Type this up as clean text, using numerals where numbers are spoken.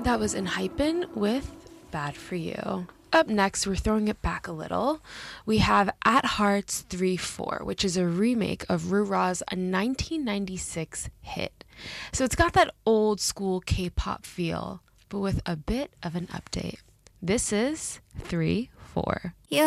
That was Enhypen with Bad For You. Up next, we're throwing it back a little. We have At Hearts 3-4, which is a remake of Ru-Ra's 1996 hit. So it's got that old school K-pop feel, but with a bit of an update. This is 3-4.